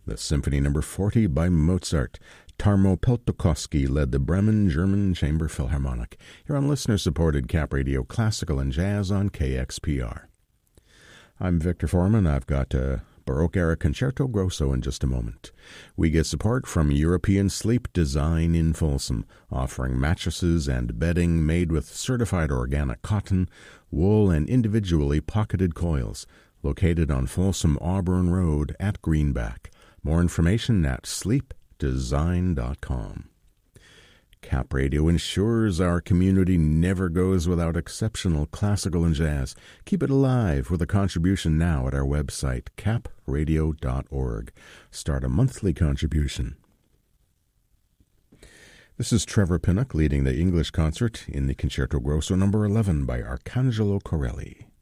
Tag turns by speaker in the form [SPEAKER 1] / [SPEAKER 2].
[SPEAKER 1] The Symphony No. 40 by Mozart. Tarmo Peltokoski led the Bremen German Chamber Philharmonic. You're on listener-supported Cap Radio Classical and Jazz on KXPR. I'm Victor Foreman. I've got a Baroque-era Concerto Grosso in just a moment. We get support from European Sleep Design in Folsom, offering mattresses and bedding made with certified organic cotton, wool, and individually pocketed coils. Located on Folsom Auburn Road at Greenback. More information at sleepdesign.com. Cap Radio ensures our community never goes without exceptional classical and jazz. Keep it alive with a contribution now at our website, capradio.org. Start a monthly contribution. This is Trevor Pinnock leading the English concert in the Concerto Grosso No. 11 by Arcangelo Corelli.